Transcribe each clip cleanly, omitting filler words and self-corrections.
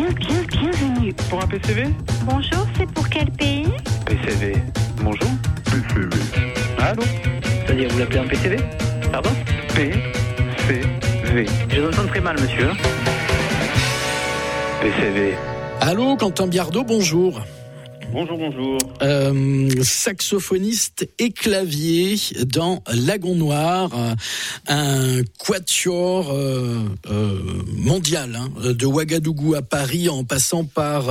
Bienvenue. Pour un PCV ? Bonjour, c'est pour quel pays ? PCV. Bonjour. PCV. Allô ? C'est-à-dire, vous l'appelez un PCV ? Pardon ? PCV. Je vous entends très mal, monsieur. PCV. Allô, Quentin Biardot, bonjour. Bonjour. Saxophoniste et clavier dans Lagon Noir, un quatuor mondial, de Ouagadougou à Paris en passant par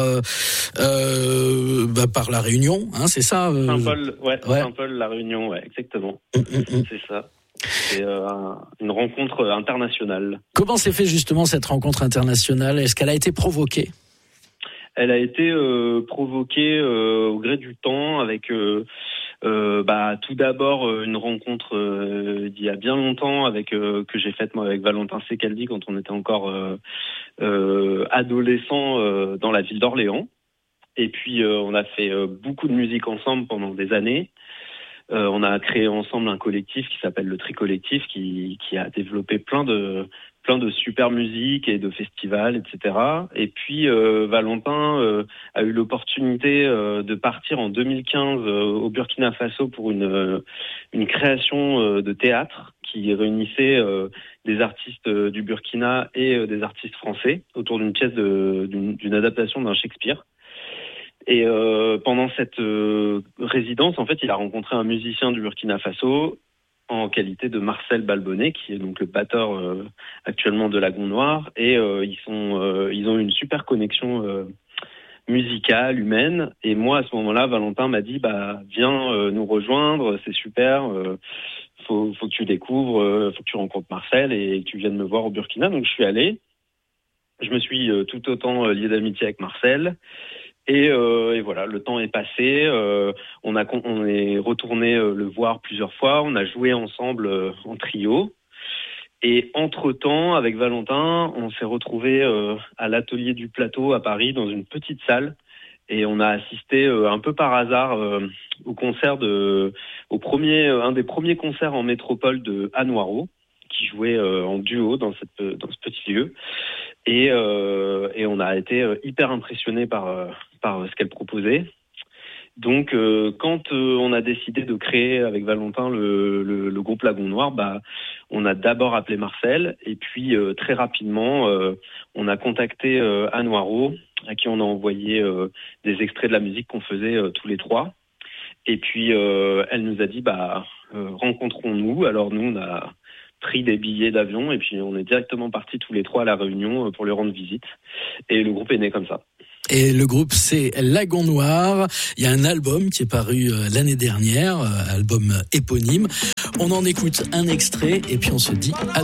la Réunion, c'est ça Saint-Paul, Saint-Paul, la Réunion, ouais, exactement. C'est ça. C'est une rencontre internationale. Comment s'est fait justement cette rencontre internationale ? Est-ce qu'elle a été provoquée ? Elle a été provoquée au gré du temps avec tout d'abord une rencontre d'il y a bien longtemps que j'ai faite moi avec Valentin Secaldi quand on était encore adolescent dans la ville d'Orléans. Et puis on a fait beaucoup de musique ensemble pendant des années. On a créé ensemble un collectif qui s'appelle le Tri Collectif qui a développé plein de super musique et de festivals, etc. Et puis Valentin a eu l'opportunité de partir en 2015 au Burkina Faso pour une création de théâtre qui réunissait des artistes du Burkina et des artistes français autour d'une pièce d'une adaptation d'un Shakespeare. Et pendant cette résidence, en fait, il a rencontré un musicien du Burkina Faso en qualité de Marcel Balbonnet, qui est donc le batteur actuellement de Lagon Noir. Et ils ont une super connexion musicale, humaine. Et moi, à ce moment-là, Valentin m'a dit, viens nous rejoindre, c'est super. Faut que tu découvres, faut que tu rencontres Marcel et que tu viennes me voir au Burkina. Donc je suis allé. Je me suis tout autant lié d'amitié avec Marcel. Et voilà, le temps est passé. On est retourné le voir plusieurs fois. On a joué ensemble en trio. Et entre-temps, avec Valentin, on s'est retrouvé à l'atelier du Plateau à Paris dans une petite salle. Et on a assisté un peu par hasard au concert un des premiers concerts en métropole de Anne Noiro, qui jouait en duo dans ce petit lieu. Et on a été hyper impressionnés par ce qu'elle proposait. Donc, quand on a décidé de créer avec Valentin le groupe Lagon Noir, on a d'abord appelé Marcel, et puis très rapidement, on a contacté Anne Noiro, à qui on a envoyé des extraits de la musique qu'on faisait tous les trois. Et puis, elle nous a dit, rencontrons-nous. Alors nous, on a pris des billets d'avion et puis on est directement partis tous les trois à La Réunion pour lui rendre visite. Et le groupe est né comme ça. Et le groupe, c'est Lagon Noir. Il y a un album qui est paru l'année dernière, album éponyme. On en écoute un extrait et puis on se dit à